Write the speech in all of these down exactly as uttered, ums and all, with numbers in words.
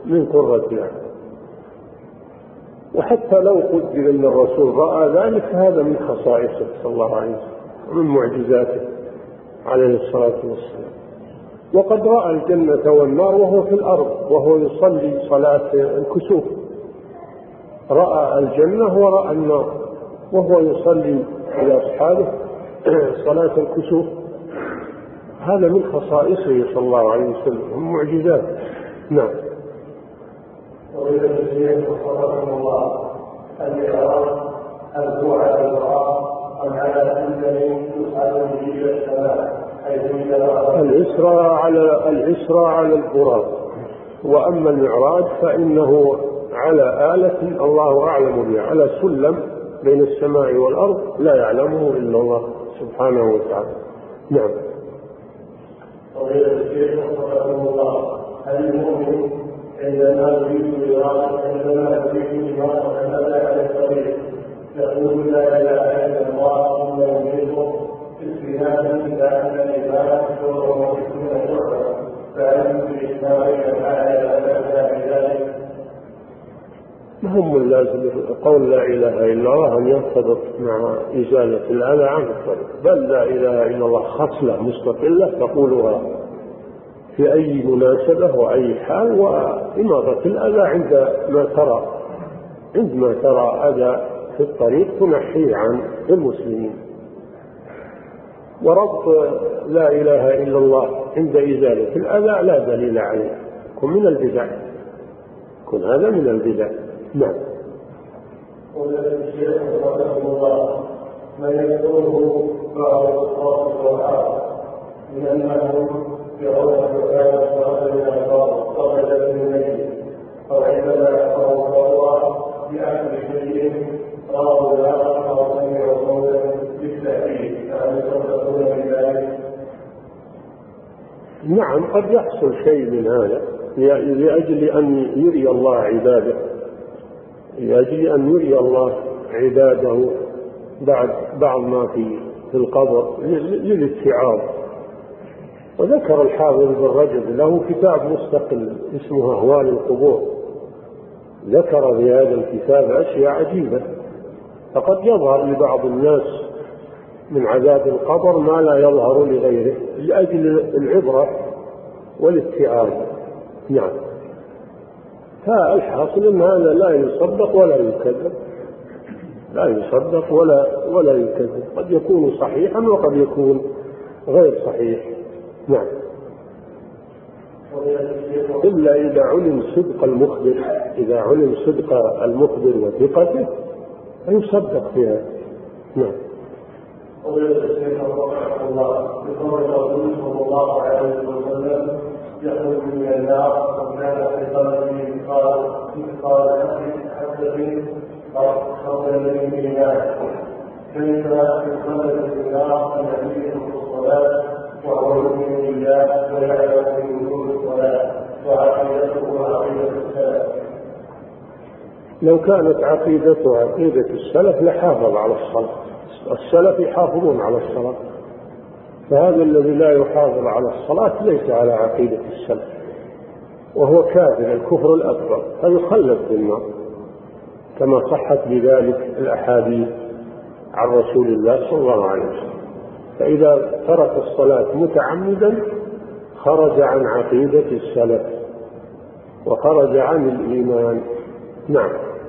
من قرة العين. وحتى لو قدر أن الرسول رأى ذلك هذا من خصائصه صلى الله عليه وسلم ومن معجزاته عليه الصلاة والسلام. وقد رأى الجنة والنار وهو في الأرض وهو يصلي صلاة الكسوف، رأى الجنة ورأى النار وهو يصلي على أصحابه صلاة الكسوف. هذا من خصائصه صلى الله عليه وسلم ومن معجزاته. نعم. وإذا الشيخ وفقكم الله المعراج هل هو على البراء أم على أنني يصعد به إلى السماء حيث الإسراء على الإسراء على البراق، وأما المعراج فإنه على آلة الله أعلم بها، على سلم بين السماء والأرض لا يعلمه إلا الله سبحانه وتعالى. نعم. وإذا الشيخ وفقكم الله هل المؤمن عندما يريد إرادة عندما يريد إرادة هذا على الطريق يقول لا إله إلا الله ثم يميته استنادا إلى أن العبادة شعور وستون شعبة فهل في إسماعيل تعالى أبدا بذلك؟ هم اللازم قول لا إله إلا الله أن يرتبط مع إزالة الأذى عن الطريق، بل لا إله إلا الله خصلة مستقلة تقولها في أي مناسبة وأي حال، وإماطة الأذى عندما ترى عندما ترى أذى في الطريق تنحيه عن المسلمين. وربط لا إله إلا الله عند إزالة الأذى لا دليل عليه، كن من البدع، كن هذا من البدع. نعم. وذلك الشيخ رحمه الله ما يقوله بعض الأصحاب والعالم من أنهم يرون الزكاة الصلاة من الأرض خرجت من الميت أو عندما يقرأوا الله بأكل شيء قالوا لا أو سمعوا قولا بالتأكيد فهل يصدقون بذلك؟ نعم، قد يحصل شيء من هذا لأجل أن يري الله عباده، لأجل أن يري الله عباده بعد بعض ما في في القبر للاتعاظ. وذكر الحافظ بن رجب له كتاب مستقل اسمه أهوال القبور، ذكر في هذا الكتاب أشياء عجيبة، فقد يظهر لبعض الناس من عذاب القبر ما لا يظهر لغيره لأجل العبرة والاتعاظ. نعم. فالحاصل أن هذا لا يصدق ولا يكذب، لا يصدق ولا ولا يكذب، قد يكون صحيحا وقد يكون غير صحيح. نعم. إلا إذا علم صدق المخبر، إذا علم صدق المخبر وثقته فيصدق فيها. نعم. وذلك الشيخ رحمه الله بقول الرسول صلى الله عليه وسلم يخرج من النار وكان في قلبه قال قال حدثني قبل الإيمان كيف يخلد في النار النبي في الصلاة وهو يؤمن بالله ويعلم من وجود الصلاة وعقيدته عقيدة السلف. لو كانت عقيدته عقيدة السلف لحافظ على الصلاة، السلف يحافظون على الصلاة، فهذا الذي لا يحافظ على الصلاة ليس على عقيدة السلف وهو كافر الكفر الأكبر فيخلد في النار، كما صحت بذلك الأحاديث عن رسول الله صلى الله عليه وسلم. فإذا ترك الصلاة متعمدا خرج عن عقيدة السلف وخرج عن الإيمان. نعم.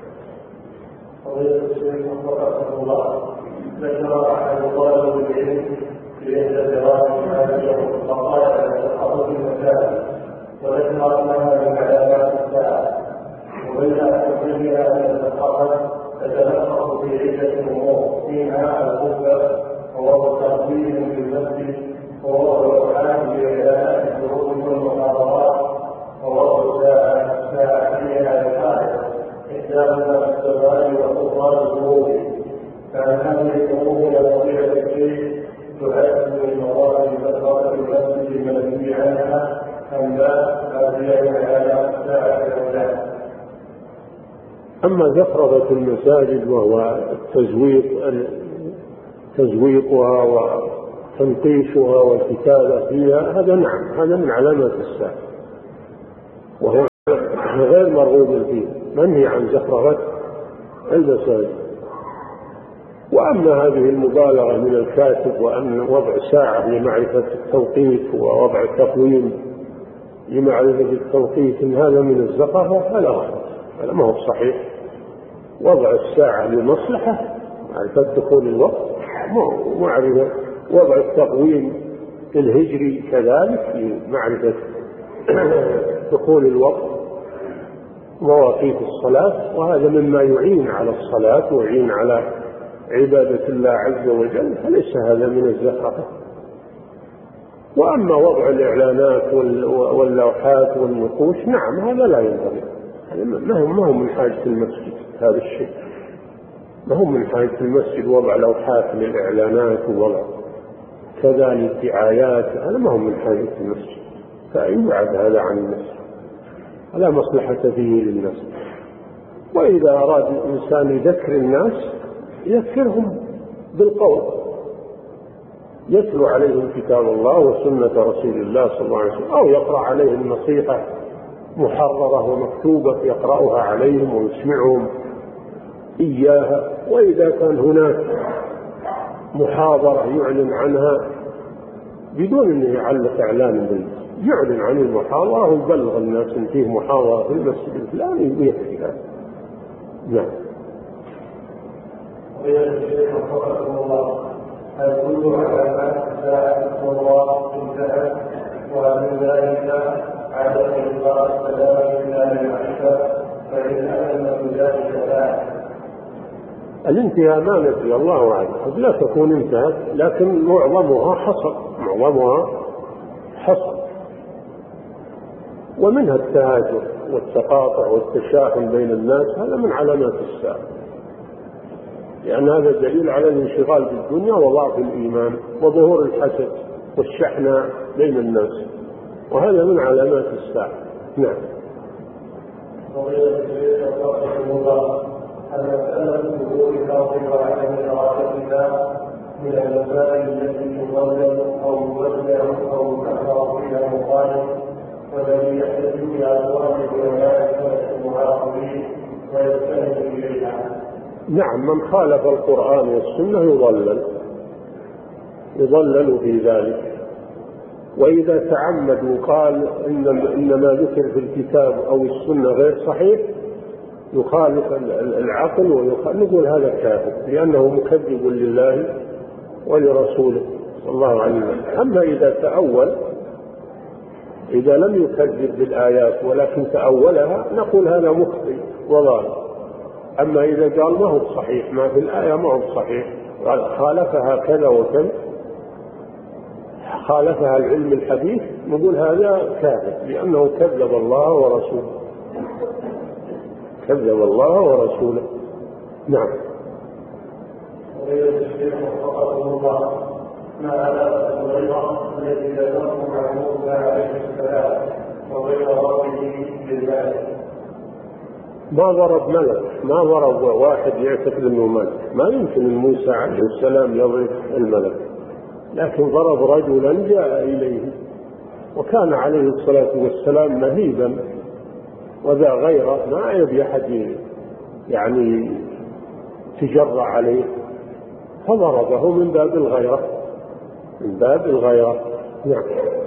قضية الشيخ رحمه الله ذكر أحد طلبة العلم في إحدى الدراسات هذه فقال تحقق المسائل وذكر أنها من علامات الساعة، وبين أحدها أن الثقافة تتلخص في عدة أمور منها الخطبة وهو تقديم للمسجد وهو الإعلان بإعلانات الدروس والمحاضرات وهو الساعة الساعة فيها الحاجة إحداهما السؤال وأخرى الظهور، فعن هذه الأمور يستطيع الشيء تؤثر من مراحل فترة المسجد المنهي عنها أم لا هذه على الساعة الأولى. أما زخرفة المساجد وهو التزويق تزويقها وتنقيشها والكتابة فيها هذا نعم هذا من علامات الساعة، وهو غير مرغوب فيه، منهي عن زخرفة المساجد. وأما هذه المبالغة من الكاتب وأن وضع ساعة لمعرفة التوقيت ووضع تقويم لمعرفة التوقيت إن هذا من الزخرفة فلا غلط، هذا ما هو صحيح. وضع الساعة لمصلحة معرفة دخول الوقت، معرفة وضع التقويم الهجري كذلك لمعرفة دخول الوقت مواقيت الصلاة، وهذا مما يعين على الصلاة ويعين على عبادة الله عز وجل، فليس هذا من الزخرفة. وأما وضع الإعلانات واللوحات والنقوش نعم هذا لا ينبغي، ما هو من حاجة المسجد هذا الشيء، ما هو من حاجة المسجد وضع لوحات للإعلانات ووضع كذا للدعايات، هذا ما هو من حاجة المسجد، فيبعد هذا عن المسجد، لا مصلحة فيه للناس. وإذا أراد الإنسان يذكر الناس يذكرهم بالقول، يتلو عليهم كتاب الله وسنة رسول الله صلى الله عليه وسلم، أو يقرأ عليهم نصيحة محررة ومكتوبة يقرأها عليهم ويسمعهم إياها. وإذا كان هناك محاضرة يعلن عنها بدون أن يعلق إعلان بالناس، يعلن عن المحاضرة ويبلغ الناس أن فيه محاضرة في المسجد الفلاني ويكفي هذا. نعم. هل كل علامات الساعة والله انتهت ومن ذلك عدم إلقاء السلام إلا للعشاء فإن أعلم بذلك ساعة؟ الانتهاء ما ندري الله أعلم، قد لا تكون انتهت لكن معظمها حصل، معظمها حصل، ومنها التهاجر والتقاطع والتشاحن بين الناس، هذا من علامات الساعة، لأن هذا دليل على الانشغال بالدنيا وضعف الإيمان وظهور الحسد والشحناء بين الناس، وهذا من علامات الساعة. نعم. المسألة ظهور الأرض وعدم إرادتها من المسائل التي تضلل أو يوزع أو يكفر فيها المخالف، والذي يحتج بأقوال العلماء المعاصرين ويستند إليها. نعم، من خالف القرآن والسنة يضلل يضلل في ذلك. وإذا تعمد وقال إن إن ما ذكر في الكتاب أو السنة غير صحيح يخالف العقل ويخالف، نقول هذا كافر لأنه مكذب لله ولرسوله صلى الله عليه وسلم. أما إذا تأول، إذا لم يكذب بالآيات ولكن تأولها نقول هذا مخطئ وضال. أما إذا قال ما هو صحيح، ما في الآية ما هو صحيح، قال خالفها كذا وكذا، خالفها العلم الحديث، نقول هذا كافر لأنه كذب الله ورسوله، كذب الله ورسوله. نعم. وغير الشيخ وفقه الله ما على الغيرة التي لا تنصب عن موسى عليه السلام وغير ربه بالله. ما ضرب ملك، ما ضرب واحد يعتقد انه ملك، ما يمكن ان موسى عليه السلام يضرب الملك، لكن ضرب رجلا جاء اليه وكان عليه الصلاة والسلام مهيبا وذا غيره، ما يبي أحد يعني تجرع عليه، فضربه من باب الغيرة، من باب الغيرة. نعم.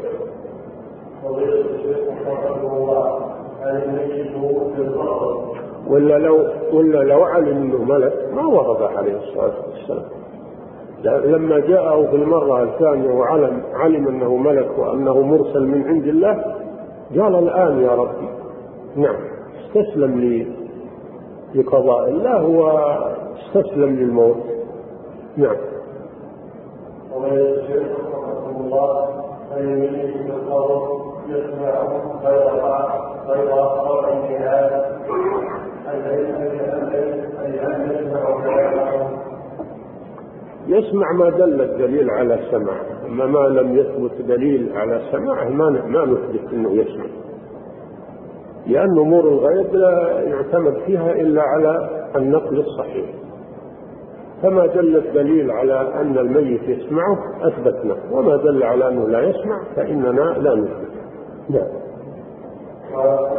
ولا لو ولا لو علم انه ملك ما ضرب عليه الصلاة والسلام، لما جاءه في المرة الثانية وعلم علم انه ملك وانه مرسل من عند الله قال الآن يا ربي. نعم، استسلم لي لقضاء الله واستسلم للموت. نعم. ومن الشيخ رحمه الله أن يميز بالقول يسمع غير غير قطع الجهاد أن يسمع كلامه، يسمع ما دل الدليل على سماعه، أما ما لم يثبت دليل على سماعه ما ما نثبت أنه يسمع، لأن أمور الغيب لا يعتمد فيها إلا على النقل الصحيح، فما دل الدليل على أن الميت يسمعه أثبتنا، وما دل على أنه لا يسمع فإننا لا نثبت. نعم.